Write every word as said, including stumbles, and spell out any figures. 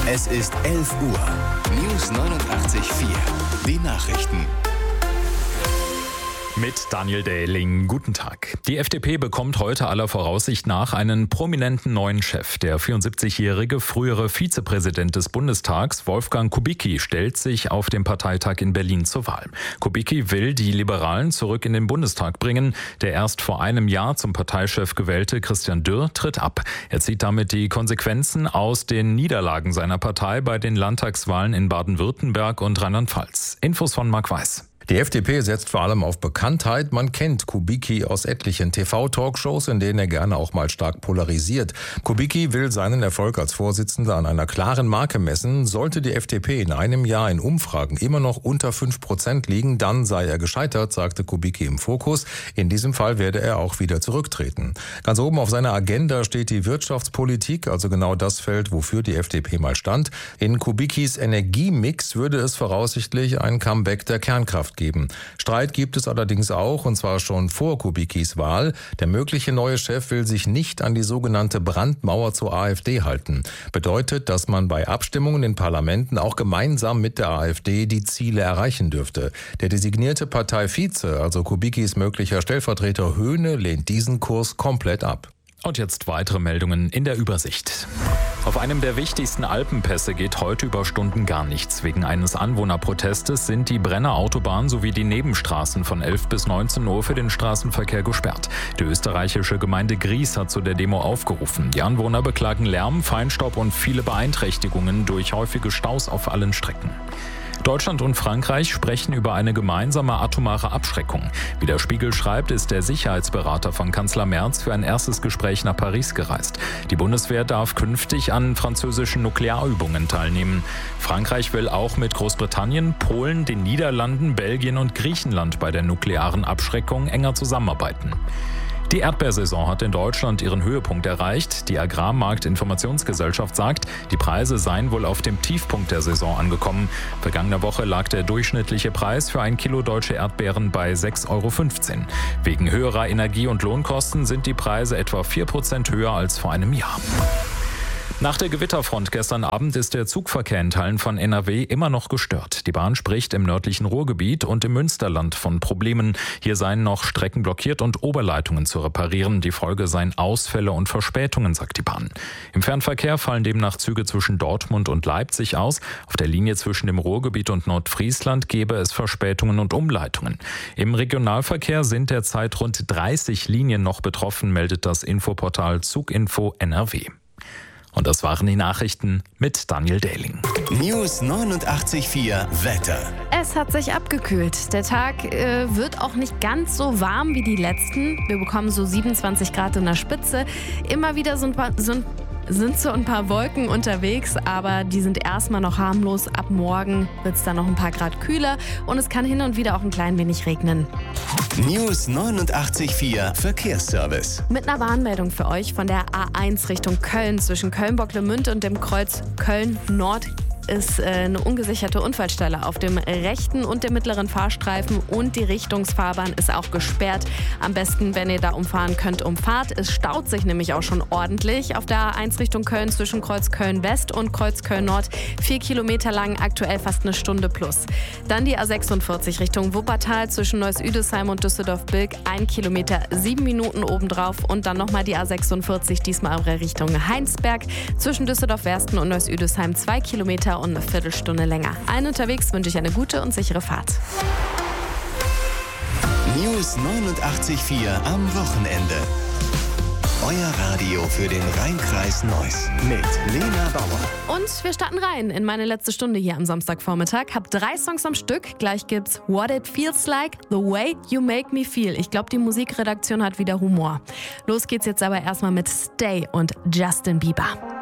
Es ist elf Uhr. News neunundachtzig Komma vier. Die Nachrichten. Mit Daniel Dähling. Guten Tag. Die F D P bekommt heute aller Voraussicht nach einen prominenten neuen Chef. Der vierundsiebzigjährige frühere Vizepräsident des Bundestags, Wolfgang Kubicki, stellt sich auf dem Parteitag in Berlin zur Wahl. Kubicki will die Liberalen zurück in den Bundestag bringen. Der erst vor einem Jahr zum Parteichef gewählte Christian Dürr tritt ab. Er zieht damit die Konsequenzen aus den Niederlagen seiner Partei bei den Landtagswahlen in Baden-Württemberg und Rheinland-Pfalz. Infos von Marc Weiß. Die F D P setzt vor allem auf Bekanntheit. Man kennt Kubicki aus etlichen T V-Talkshows, in denen er gerne auch mal stark polarisiert. Kubicki will seinen Erfolg als Vorsitzender an einer klaren Marke messen. Sollte die F D P in einem Jahr in Umfragen immer noch unter fünf Prozent liegen, dann sei er gescheitert, sagte Kubicki im Fokus. In diesem Fall werde er auch wieder zurücktreten. Ganz oben auf seiner Agenda steht die Wirtschaftspolitik, also genau das Feld, wofür die F D P mal stand. In Kubickis Energiemix würde es voraussichtlich ein Comeback der Kernkraft geben. Streit gibt es allerdings auch, und zwar schon vor Kubickis Wahl. Der mögliche neue Chef will sich nicht an die sogenannte Brandmauer zur AfD halten. Bedeutet, dass man bei Abstimmungen in Parlamenten auch gemeinsam mit der AfD die Ziele erreichen dürfte. Der designierte Parteivize, also Kubickis möglicher Stellvertreter Höhne, lehnt diesen Kurs komplett ab. Und jetzt weitere Meldungen in der Übersicht. Auf einem der wichtigsten Alpenpässe geht heute über Stunden gar nichts. Wegen eines Anwohnerprotestes sind die Brenner Autobahn sowie die Nebenstraßen von elf bis neunzehn Uhr für den Straßenverkehr gesperrt. Die österreichische Gemeinde Gries hat zu der Demo aufgerufen. Die Anwohner beklagen Lärm, Feinstaub und viele Beeinträchtigungen durch häufige Staus auf allen Strecken. Deutschland und Frankreich sprechen über eine gemeinsame atomare Abschreckung. Wie der Spiegel schreibt, ist der Sicherheitsberater von Kanzler Merz für ein erstes Gespräch nach Paris gereist. Die Bundeswehr darf künftig an französischen Nuklearübungen teilnehmen. Frankreich will auch mit Großbritannien, Polen, den Niederlanden, Belgien und Griechenland bei der nuklearen Abschreckung enger zusammenarbeiten. Die Erdbeersaison hat in Deutschland ihren Höhepunkt erreicht. Die Agrarmarktinformationsgesellschaft sagt, die Preise seien wohl auf dem Tiefpunkt der Saison angekommen. Vergangene Woche lag der durchschnittliche Preis für ein Kilo deutsche Erdbeeren bei sechs Euro fünfzehn. Wegen höherer Energie- und Lohnkosten sind die Preise etwa vier Prozent höher als vor einem Jahr. Nach der Gewitterfront gestern Abend ist der Zugverkehr in Teilen von N R W immer noch gestört. Die Bahn spricht im nördlichen Ruhrgebiet und im Münsterland von Problemen. Hier seien noch Strecken blockiert und Oberleitungen zu reparieren. Die Folge seien Ausfälle und Verspätungen, sagt die Bahn. Im Fernverkehr fallen demnach Züge zwischen Dortmund und Leipzig aus. Auf der Linie zwischen dem Ruhrgebiet und Nordfriesland gäbe es Verspätungen und Umleitungen. Im Regionalverkehr sind derzeit rund dreißig Linien noch betroffen, meldet das Infoportal Zuginfo N R W. Und das waren die Nachrichten mit Daniel Dähling. News neunundachtzig Komma vier Wetter. Es hat sich abgekühlt. Der Tag äh, wird auch nicht ganz so warm wie die letzten. Wir bekommen so siebenundzwanzig Grad in der Spitze. Immer wieder so ein paar... So ein sind so ein paar Wolken unterwegs, aber die sind erstmal noch harmlos. Ab morgen wird es dann noch ein paar Grad kühler und es kann hin und wieder auch ein klein wenig regnen. News neunundachtzig Komma vier Verkehrsservice. Mit einer Warnmeldung für euch von der A eins Richtung Köln zwischen Köln-Bocklemünde und dem Kreuz Köln-Nord ist eine ungesicherte Unfallstelle auf dem rechten und dem mittleren Fahrstreifen und die Richtungsfahrbahn ist auch gesperrt. Am besten, wenn ihr da umfahren könnt, umfahrt. Es staut sich nämlich auch schon ordentlich auf der A eins Richtung Köln zwischen Kreuz Köln-West und Kreuz Köln-Nord. Vier Kilometer lang, aktuell fast eine Stunde plus. Dann die A sechsundvierzig Richtung Wuppertal zwischen Neuss-Üdesheim und Düsseldorf-Bilk. Ein Kilometer, sieben Minuten obendrauf. Und dann nochmal die A sechsundvierzig, diesmal Richtung Heinsberg. Zwischen Düsseldorf-Wersten und Neuss-Üdesheim zwei Kilometer und eine Viertelstunde länger. Allen unterwegs wünsche ich eine gute und sichere Fahrt. News neunundachtzig Komma vier am Wochenende. Euer Radio für den Rhein-Kreis Neuss mit Lena Bauer. Und wir starten rein in meine letzte Stunde hier am Samstagvormittag. Hab drei Songs am Stück. Gleich gibt's What It Feels Like, The Way You Make Me Feel. Ich glaube, die Musikredaktion hat wieder Humor. Los geht's jetzt aber erstmal mit Stay und Justin Bieber.